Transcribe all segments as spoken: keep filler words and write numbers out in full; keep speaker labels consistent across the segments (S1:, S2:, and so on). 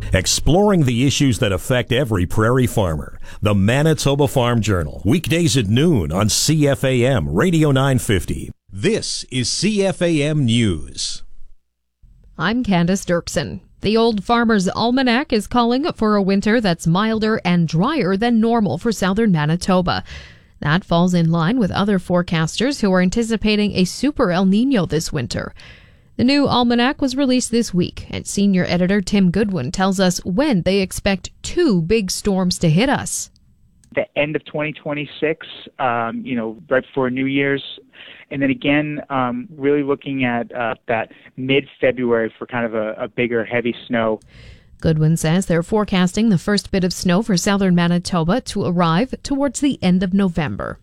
S1: Exploring the issues that affect every prairie farmer. The Manitoba Farm Journal. Weekdays at noon on C F A M Radio nine fifty. This is C F A M News.
S2: I'm Candace Dirksen. The Old Farmer's Almanac is calling for a winter that's milder and drier than normal for southern Manitoba. That falls in line with other forecasters who are anticipating a super El Nino this winter. The new almanac was released this week, and senior editor Tim Goodwin tells us when they expect two big storms to hit us.
S3: The end of twenty twenty-six, um, you know, right before New Year's, and then again, um, really looking at uh, that mid-February for kind of a, a bigger, heavy snow.
S2: Goodwin says they're forecasting the first bit of snow for southern Manitoba to arrive towards the end of November.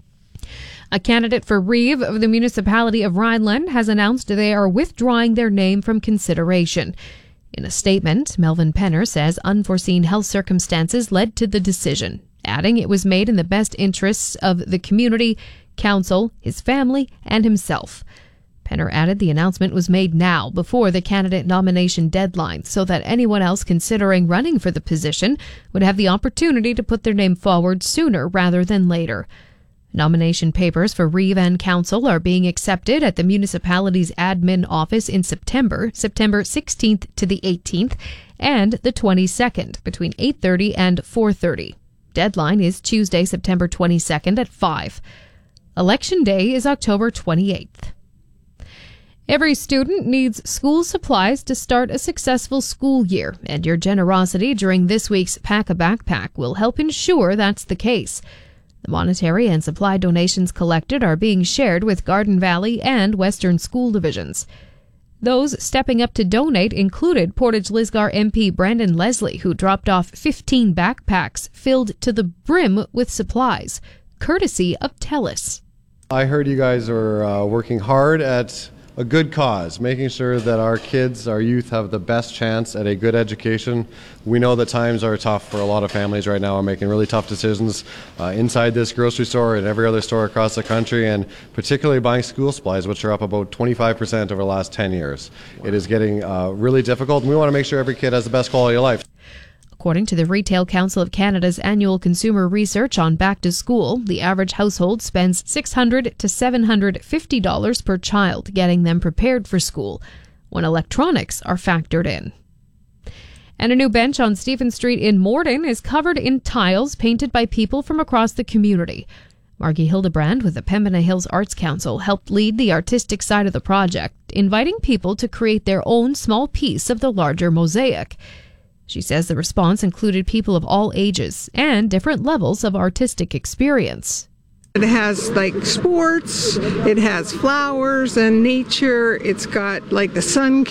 S2: A candidate for Reeve of the municipality of Rhineland has announced they are withdrawing their name from consideration. In a statement, Melvin Penner says unforeseen health circumstances led to the decision, adding it was made in the best interests of the community, council, his family, and himself. Penner added the announcement was made now before the candidate nomination deadline so that anyone else considering running for the position would have the opportunity to put their name forward sooner rather than later. Nomination papers for Reeve and Council are being accepted at the municipality's admin office in September, September sixteenth to the eighteenth, and the twenty-second between eight thirty and four thirty. Deadline is Tuesday, September twenty-second at five. Election Day is October twenty-eighth. Every student needs school supplies to start a successful school year, and your generosity during this week's Pack a Backpack will help ensure that's the case. The monetary and supply donations collected are being shared with Garden Valley and Western School Divisions. Those stepping up to donate included Portage-Lisgar M P Brandon Leslie, who dropped off fifteen backpacks filled to the brim with supplies, courtesy of TELUS.
S4: I heard you guys are uh, working hard at a good cause, making sure that our kids, our youth, have the best chance at a good education. We know that times are tough for a lot of families right now. Are making really tough decisions uh, inside this grocery store and every other store across the country, and particularly buying school supplies, which are up about twenty-five percent over the last ten years. Wow. It is getting uh, really difficult, and we want to make sure every kid has the best quality of life.
S2: According to the Retail Council of Canada's annual consumer research on back to school, the average household spends six hundred to seven hundred fifty dollars per child getting them prepared for school, when electronics are factored in. And a new bench on Stephen Street in Morden is covered in tiles painted by people from across the community. Margie Hildebrand with the Pembina Hills Arts Council helped lead the artistic side of the project, inviting people to create their own small piece of the larger mosaic. She says the response included people of all ages and different levels of artistic experience.
S5: It has like sports, it has flowers and nature, it's got like the sun